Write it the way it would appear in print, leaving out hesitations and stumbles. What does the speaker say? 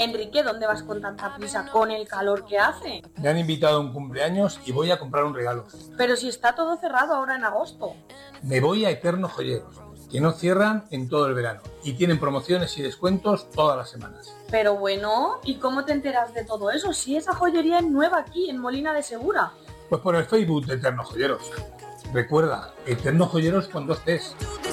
Enrique, ¿dónde vas con tanta prisa con el calor que hace? Me han invitado a un cumpleaños y voy a comprar un regalo. Pero si está todo cerrado ahora en agosto. Me voy a Eterno Joyeros, que no cierran en todo el verano y tienen promociones y descuentos todas las semanas. Pero bueno, ¿y cómo te enteras de todo eso? Si esa joyería es nueva aquí, en Molina de Segura. Pues por el Facebook de Eterno Joyeros. Recuerda, Eterno Joyeros con 2 Cs.